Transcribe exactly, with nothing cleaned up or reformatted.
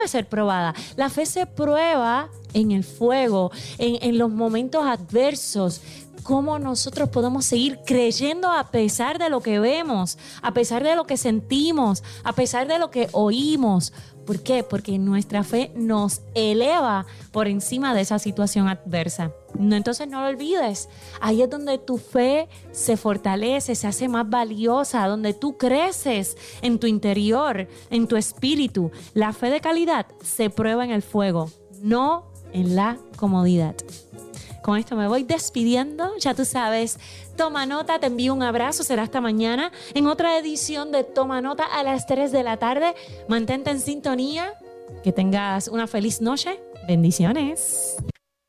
ser probada. La fe se prueba en el fuego, en, en los momentos adversos. Cómo nosotros podemos seguir creyendo a pesar de lo que vemos, a pesar de lo que sentimos, a pesar de lo que oímos. ¿Por qué? Porque nuestra fe nos eleva por encima de esa situación adversa. No, entonces no lo olvides. Ahí es donde tu fe se fortalece, se hace más valiosa, donde tú creces en tu interior, en tu espíritu. La fe de calidad se prueba en el fuego, no en la comodidad. Con esto me voy despidiendo. Ya tú sabes, toma nota, te envío un abrazo. Será hasta mañana en otra edición de Toma Nota a las tres de la tarde. Mantente en sintonía. Que tengas una feliz noche. Bendiciones.